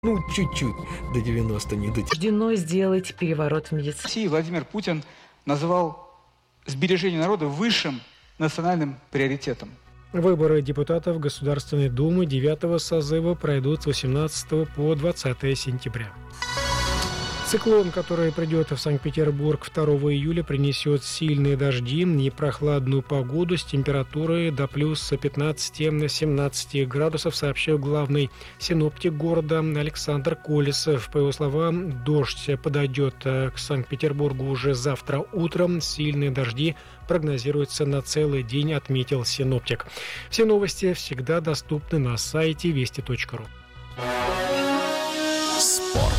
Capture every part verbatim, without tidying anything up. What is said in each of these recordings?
Ну, чуть-чуть до девяноста не дотянуть. Суждено сделать переворот в медицине. В России Владимир Путин называл сбережение народа высшим национальным приоритетом. Выборы депутатов Государственной Думы девятого созыва пройдут с восемнадцатого по двадцатое сентября. Циклон, который придет в Санкт-Петербург второго июля, принесет сильные дожди и прохладную погоду с температурой до плюс пятнадцати-семнадцати градусов, сообщил главный синоптик города Александр Колесов. По его словам, дождь подойдет к Санкт-Петербургу уже завтра утром. Сильные дожди прогнозируются на целый день, отметил синоптик. Все новости всегда доступны на сайте вести точка ру. Спорт.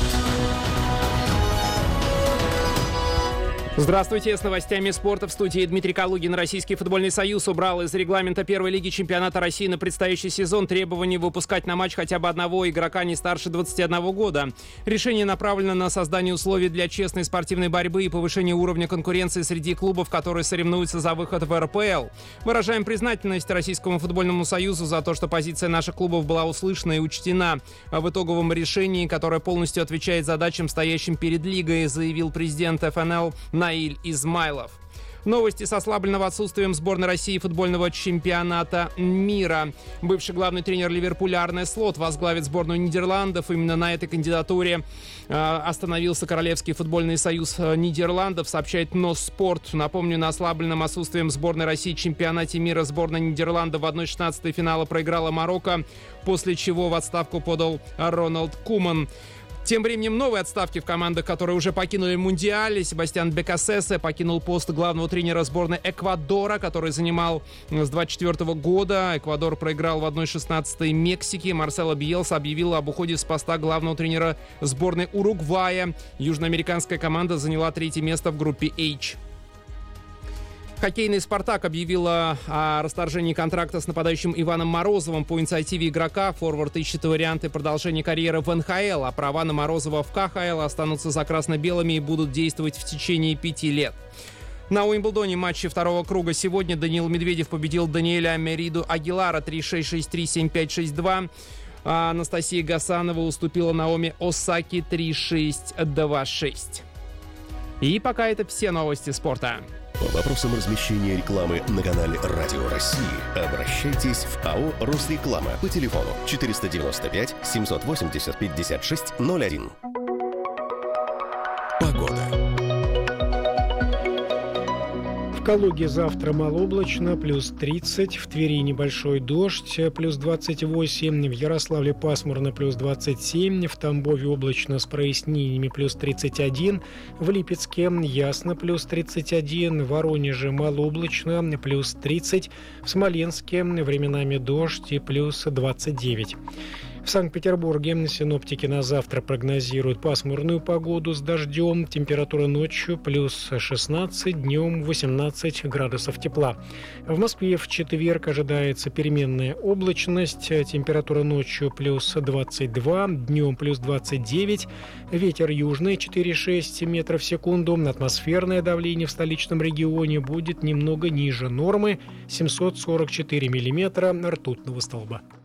Здравствуйте, с новостями спорта в студии Дмитрий Калугин. Российский футбольный союз убрал из регламента первой лиги чемпионата России на предстоящий сезон требование выпускать на матч хотя бы одного игрока не старше двадцати одного года. Решение направлено на создание условий для честной спортивной борьбы и повышение уровня конкуренции среди клубов, которые соревнуются за выход в эр пэ эл. Выражаем признательность Российскому футбольному союзу за то, что позиция наших клубов была услышана и учтена в итоговом решении, которое полностью отвечает задачам, стоящим перед лигой, заявил президент эф эн эл Наиль Измайлов. Новости с ослабленного отсутствием сборной России футбольного чемпионата мира. Бывший главный тренер Ливерпуля Арне Слот возглавит сборную Нидерландов. Именно на этой кандидатуре э, остановился Королевский футбольный союз Нидерландов, сообщает Носспорт. Напомню, на ослабленном отсутствием сборной России в чемпионате мира сборная Нидерландов в одной шестнадцатой финала проиграла Марокко, после чего в отставку подал Роналд Куман. Тем временем новые отставки в командах, которые уже покинули Мундиаль. Себастьян Бекасесе покинул пост главного тренера сборной Эквадора, который занимал с двадцать четвёртого года. Эквадор проиграл в одной шестнадцатой Мексике. Марсело Биелса объявил об уходе с поста главного тренера сборной Уругвая. Южноамериканская команда заняла третье место в группе H. Хоккейный «Спартак» объявила о расторжении контракта с нападающим Иваном Морозовым. По инициативе игрока форвард ищет варианты продолжения карьеры в эн ха эл, а права на Морозова в ка ха эл останутся за красно-белыми и будут действовать в течение пяти лет. На Уимблдоне матче второго круга сегодня Даниил Медведев победил Даниэля Мериду Агилара три шесть шесть три семь пять шесть два. А Анастасия Гасанова уступила Наоми Осаки три шесть два шесть. И пока это все новости спорта. По вопросам размещения рекламы на канале Радио России обращайтесь в а о «Росреклама» по телефону четыреста девяносто пять семьсот восемьдесят пятьдесят шесть ноль один. Погода. В Калуге завтра малооблачно, плюс тридцать, в Твери небольшой дождь, плюс двадцать восемь, в Ярославле пасмурно, плюс двадцать семь, в Тамбове облачно с прояснениями, плюс тридцать один, в Липецке ясно, плюс тридцать один, в Воронеже малооблачно, плюс тридцать, в Смоленске временами дождь и плюс двадцать девять. В Санкт-Петербурге синоптики на завтра прогнозируют пасмурную погоду с дождем. Температура ночью плюс шестнадцать, днем восемнадцать градусов тепла. В Москве в четверг ожидается переменная облачность. Температура ночью плюс двадцать два, днем плюс двадцать девять. Ветер южный четыре шесть метров в секунду. Атмосферное давление в столичном регионе будет немного ниже нормы семьсот сорок четыре миллиметра ртутного столба.